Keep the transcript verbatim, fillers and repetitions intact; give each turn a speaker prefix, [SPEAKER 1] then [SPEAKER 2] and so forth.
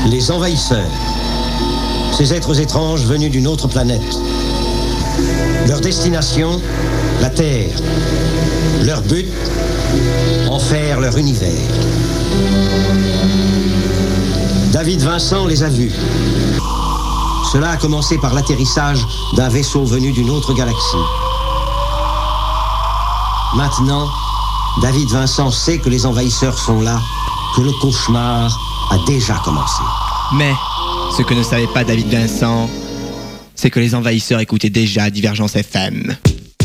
[SPEAKER 1] Les envahisseurs. Ces êtres étranges venus d'une autre planète. Leur destination, la Terre. Leur but, en faire leur univers. David Vincent les a vus. Cela a commencé par l'atterrissage d'un vaisseau venu d'une autre galaxie. Maintenant, David Vincent sait que les envahisseurs sont là, que le cauchemar a déjà commencé.
[SPEAKER 2] Mais ce que ne savait pas David Vincent, c'est que les envahisseurs écoutaient déjà Divergence F M.